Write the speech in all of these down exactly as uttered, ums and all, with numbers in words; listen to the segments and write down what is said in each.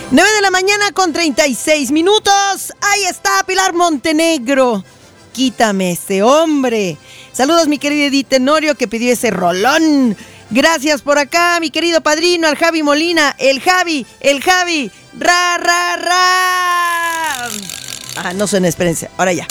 nueve de la mañana con treinta y seis minutos. Ahí está Pilar Montenegro. Quítame ese hombre. Saludos, mi querido Edith Tenorio, que pidió ese rolón. Gracias por acá, mi querido padrino, al Javi Molina. El Javi, el Javi. Ra, ra, ra. Ah, no suena, espérense. Ahora ya.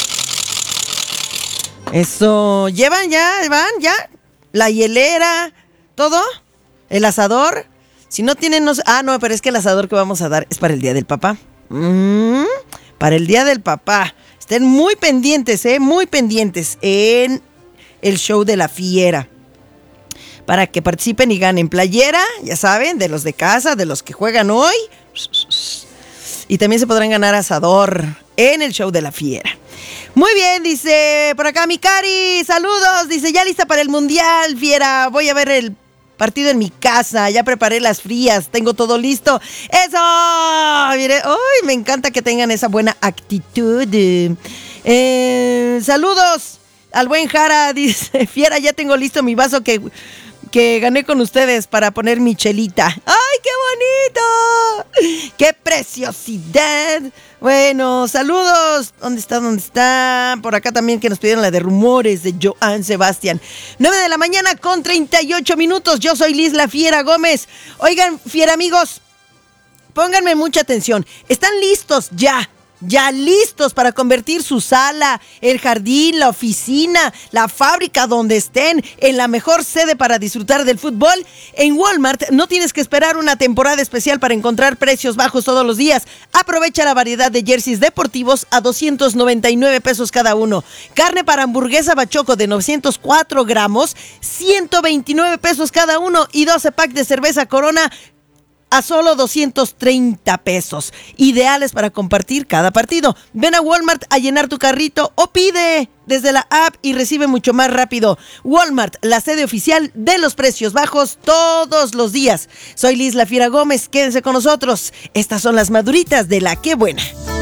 Eso. ¿Llevan ya? ¿Van ya? La hielera. ¿Todo? ¿El asador? Si no tienen... No... Ah, no, pero es que el asador que vamos a dar es para el Día del Papá. Mm, para el Día del Papá. Estén muy pendientes, ¿eh? Muy pendientes en el show de la fiera. Para que participen y ganen playera, ya saben, de los de casa, de los que juegan hoy. Y también se podrán ganar asador en el show de la fiera. Muy bien, dice por acá mi Cari, saludos, dice, ya lista para el Mundial, fiera, voy a ver el partido en mi casa, ya preparé las frías, tengo todo listo. ¡Eso! Mire, ¡ay! Me encanta que tengan esa buena actitud. Eh, saludos al buen Jara, dice, fiera, ya tengo listo mi vaso que, que gané con ustedes para poner mi chelita. ¡Ay, qué bonito! ¡Qué preciosidad! Bueno, saludos. ¿Dónde está? ¿Dónde está? Por acá también que nos pidieron la de rumores de Joan Sebastián. nueve de la mañana con treinta y ocho minutos. Yo soy Liz La Fiera Gómez. Oigan, fiera amigos, pónganme mucha atención. ¿Están listos ya? Ya listos para convertir su sala, el jardín, la oficina, la fábrica donde estén en la mejor sede para disfrutar del fútbol. En Walmart no tienes que esperar una temporada especial para encontrar precios bajos todos los días. Aprovecha la variedad de jerseys deportivos a doscientos noventa y nueve pesos cada uno. Carne para hamburguesa bachoco de novecientos cuatro gramos, ciento veintinueve pesos cada uno. Y doce packs de cerveza Corona a solo doscientos treinta pesos. Ideales para compartir cada partido. Ven a Walmart a llenar tu carrito o pide desde la app y recibe mucho más rápido. Walmart, la sede oficial de los precios bajos todos los días. Soy Liz La Fiera Gómez, quédense con nosotros. Estas son las maduritas de La Qué Buena.